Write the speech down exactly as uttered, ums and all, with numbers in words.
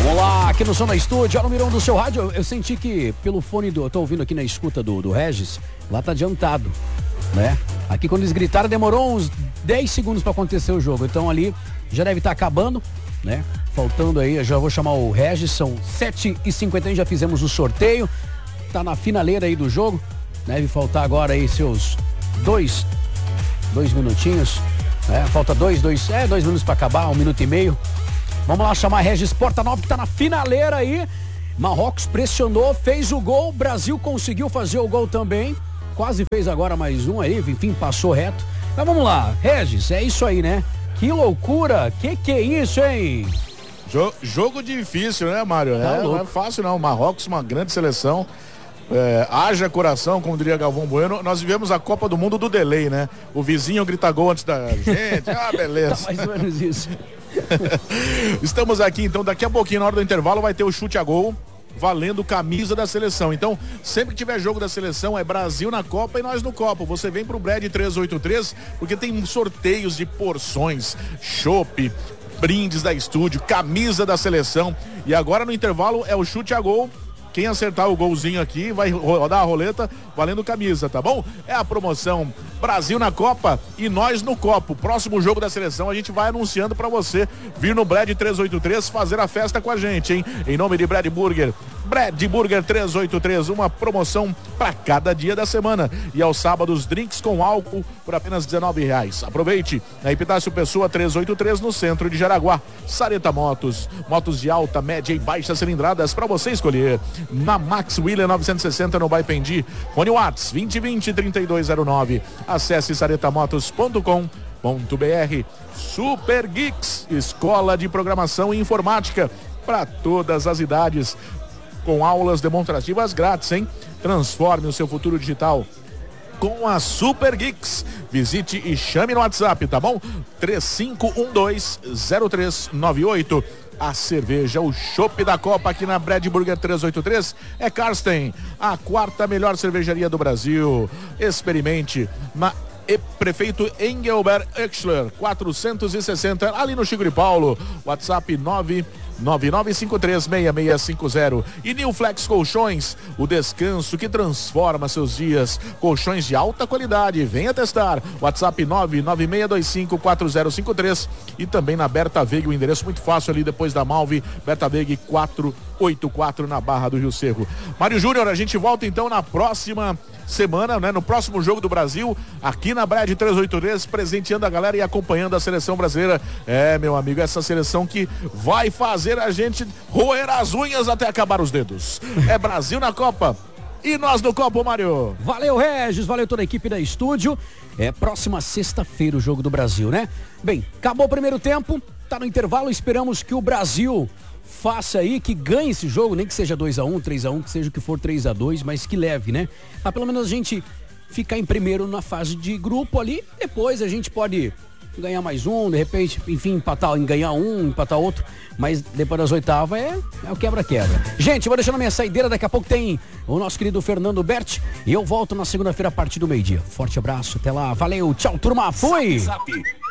Vamos lá, aqui no Som da Estúdio, olha o mirão do seu rádio. Eu, eu senti que pelo fone do... Eu tô ouvindo aqui na escuta do, do Regis, lá tá adiantado, né? Aqui quando eles gritaram demorou uns dez segundos pra acontecer o jogo. Então ali já deve estar acabando, né? Faltando aí, eu já vou chamar o Regis, são sete e cinquenta e um, já fizemos o sorteio. Tá na finaleira aí do jogo. Deve faltar agora aí seus dois, dois minutinhos. É, falta dois, dois, é, dois minutos pra acabar, um minuto e meio. Vamos lá chamar Regis Portanova, que tá na finaleira aí. Marrocos pressionou, fez o gol. Brasil conseguiu fazer o gol também. Quase fez agora mais um aí, enfim, passou reto. Mas vamos lá, Regis, é isso aí, né? Que loucura, que que é isso, hein? Jo- jogo difícil, né, Mário? Tá é, não é fácil não, Marrocos, uma grande seleção. É, haja coração, como diria Galvão Bueno. Nós vivemos a Copa do Mundo do delay, né? O vizinho grita gol antes da gente. Ah, beleza. Tá mais ou menos isso. Estamos aqui, então, daqui a pouquinho, na hora do intervalo, vai ter o chute a gol, valendo camisa da seleção. Então, sempre que tiver jogo da seleção, é Brasil na Copa e nós no Copa. Você vem pro Brad trezentos e oitenta e três, porque tem sorteios de porções, chopp, brindes da estúdio, camisa da seleção. E agora no intervalo é o chute a gol. Quem acertar o golzinho aqui vai rodar a roleta valendo camisa, tá bom? É a promoção Brasil na Copa e nós no Copa. O próximo jogo da seleção a gente vai anunciando pra você vir no Brad trezentos e oitenta e três fazer a festa com a gente, hein? Em nome de Brad Burger. Brad Burger trezentos e oitenta e três, uma promoção pra cada dia da semana. E aos sábados, drinks com álcool por apenas dezenove reais. Aproveite. Na Epitácio Pessoa trezentos e oitenta e três, no centro de Jaraguá. Sareta Motos. Motos de alta, média e baixa cilindradas pra você escolher. Na Max Wheeler novecentos e sessenta no Baipendi. Fone Whats vinte e vinte, trinta e dois zero nove. Acesse saretamotos ponto com ponto br. Super Geeks, escola de programação e informática para todas as idades, com aulas demonstrativas grátis, hein? Transforme o seu futuro digital com a Super Geeks. Visite e chame no WhatsApp, tá bom? três cinco um dois, zero três nove oito. A cerveja, o chopp da Copa aqui na Brad Burger trezentos e oitenta e três é Karsten, a quarta melhor cervejaria do Brasil. Experimente na e Prefeito Engelbert Exler quatrocentos e sessenta, ali no Chico de Paulo. WhatsApp nove nove nove cinco três seis seis cinco zero. E New Flex Colchões, o descanso que transforma seus dias. Colchões de alta qualidade, venha testar. WhatsApp nove nove seis dois cinco quatro zero cinco três. E também na Berta Veg, o endereço muito fácil ali depois da Malve, Berta Veg quatrocentos e oitenta e quatro, na Barra do Rio Cerro. Mário Júnior, a gente volta então na próxima semana, né? No próximo jogo do Brasil, aqui na Brad trezentos e oitenta e três, presenteando a galera e acompanhando a seleção brasileira. É, meu amigo, essa seleção que vai fazer a gente roer as unhas até acabar os dedos. É Brasil na Copa e nós no Copa, Mário. Valeu, Regis, valeu toda a equipe da estúdio. É próxima sexta-feira o jogo do Brasil, né? Bem, acabou o primeiro tempo, tá no intervalo, esperamos que o Brasil faça aí, que ganhe esse jogo, nem que seja dois a um, três a um, que seja o que for três a dois, mas que leve, né? Pra pelo menos a gente ficar em primeiro na fase de grupo ali, depois a gente pode ganhar mais um, de repente, enfim, empatar, ganhar um, empatar outro, mas depois das oitavas é, é o quebra-quebra. Gente, vou deixando a minha saideira, daqui a pouco tem o nosso querido Fernando Berti e eu volto na segunda-feira a partir do meio-dia. Forte abraço, até lá, valeu, tchau, turma, fui! Zap, zap.